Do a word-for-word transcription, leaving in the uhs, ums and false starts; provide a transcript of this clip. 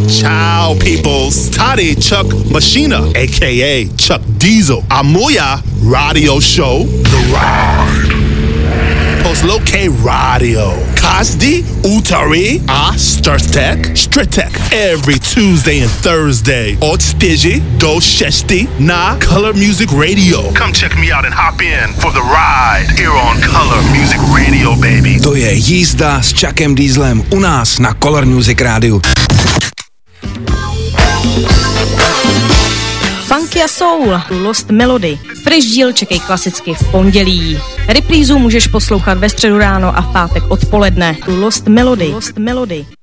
Ciao, peoples. Tady Chuck Machina, a k a. Chuck Diesel. A moja radio show, The Ride. Poslouchej radio. Každý úterý a čtvrtek, čtvrtek. Every Tuesday and Thursday. Od čtyři do šesti na Color Music Radio. Come check me out and hop in for The Ride here on Color Music Radio, baby. To je jízda s Chuckem Dieselem u nás na Color Music Radio. Funky a soul, Lost Melody. Fresh díl čekej klasicky v pondělí. Reprízu můžeš poslouchat ve středu ráno a v pátek odpoledne. Lost Melody. Lost Melody.